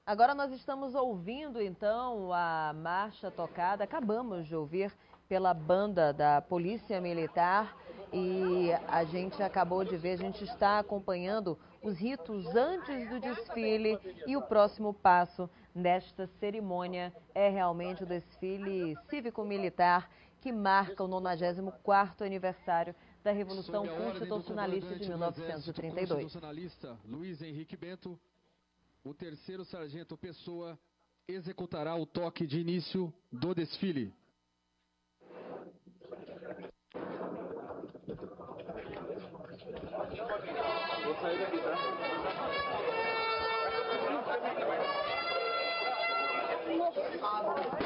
Agora nós estamos ouvindo, então, a marcha tocada, acabamos de ouvir pela banda da Polícia Militar e a gente acabou de ver, a gente está acompanhando os ritos antes do desfile e o próximo passo nesta cerimônia é realmente o desfile cívico-militar que marca o 94º aniversário da Revolução Constitucionalista de 1932. Constitucionalista Luiz Henrique Bento, o terceiro sargento Pessoa executará o toque de início do desfile. Vou sair daqui, tá?